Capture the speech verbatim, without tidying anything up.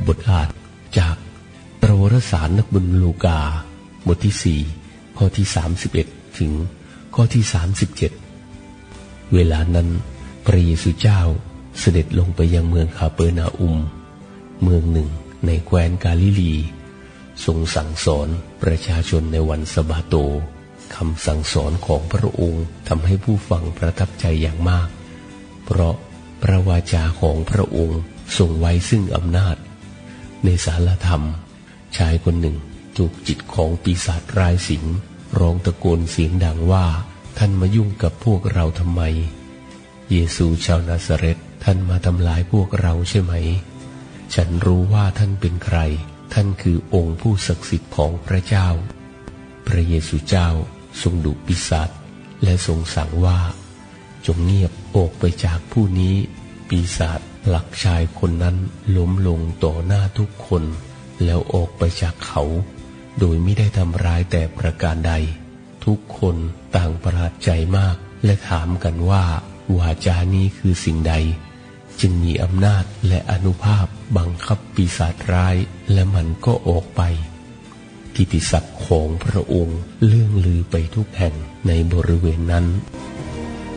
บทอ่านจากประวารสารนักบุญลูกาบทที่สี่ข้อที่สามสิบเอ็ดถึงข้อที่สามสิบเจ็ดเวลานั้นพระเยซูเจ้าเสด็จลงไปยังเมืองคาเปอร์นาอุมเมืองหนึ่งในแคว้นกาลิลีทรงสั่งสอนประชาชนในวันสะบาโตคำสั่งสอนของพระองค์ทำให้ผู้ฟังประทับใจอย่างมากเพราะพระวาจาของพระองค์ทรงไว้ซึ่งอำนาจในศาลธรรมชายคนหนึ่งถูกจิตของปีศาจร้ายสิงร้องตะโกนเสียงดังว่าท่านมายุ่งกับพวกเราทำไมเยซูชาวนาซาเรตท่านมาทำลายพวกเราใช่ไหมฉันรู้ว่าท่านเป็นใครท่านคือองค์ผู้ศักดิ์สิทธิ์ของพระเจ้าพระเยซูเจ้าทรงดุปีศาจและทรงสั่งว่าจงเงียบออกไปจากผู้นี้ปีศาจผลักชายคนนั้นล้มลงต่อหน้าทุกคนแล้วออกไปจากเขาโดยไม่ได้ทำร้ายแต่ประการใดทุกคนต่างประหลาดใจมากและถามกันว่าวาจานี้คือสิ่งใดจึงมีอำนาจและอานุภาพบังคับปีศาจร้ายและมันก็ออกไปกิตติศัพท์ของพระองค์เลื่องลือไปทุกแห่งในบริเวณนั้น